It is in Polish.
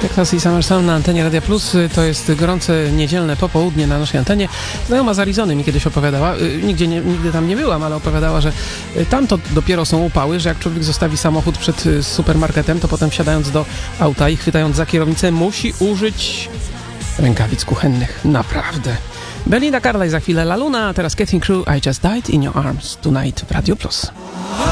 Texas i Summer Sun na antenie Radia Plus. To jest gorące niedzielne popołudnie na naszej antenie. Znajoma z Arizony mi kiedyś opowiadała, nigdy tam nie byłam, ale opowiadała, że tam to dopiero są upały, że jak człowiek zostawi samochód przed supermarketem, to potem wsiadając do auta i chwytając za kierownicę musi użyć rękawic kuchennych. Naprawdę. Belinda Carlisle za chwilę La Luna, a teraz Getting Through I Just Died in Your Arms Tonight w Radio Plus.